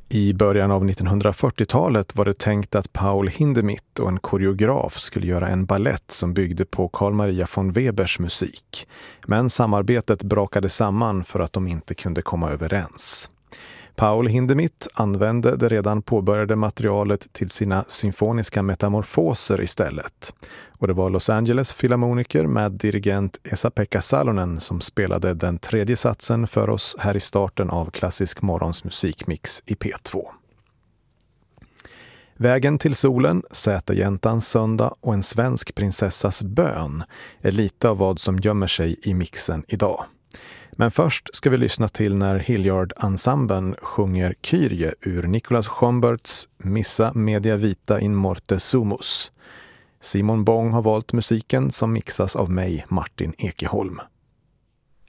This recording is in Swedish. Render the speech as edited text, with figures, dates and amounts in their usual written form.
I början av 1940-talet var det tänkt att Paul Hindemith och en koreograf skulle göra en ballett som byggde på Carl Maria von Webers musik. Men samarbetet brakade samman för att de inte kunde komma överens. Paul Hindemith använde det redan påbörjade materialet till sina symfoniska metamorfoser istället. Och det var Los Angeles Philharmoniker med dirigent Esa-Pekka Salonen som spelade den tredje satsen för oss här i starten av Klassisk morgons musikmix i P2. Vägen till solen, Säterjäntans söndag och en svensk prinsessas bön är lite av vad som gömmer sig i mixen idag. Men först ska vi lyssna till när Hilliard-ensemblen sjunger Kyrie ur Nicolas Schomburts Missa media vita in morte sumus. Simon Bång har valt musiken som mixas av mig, Martin Ekeholm.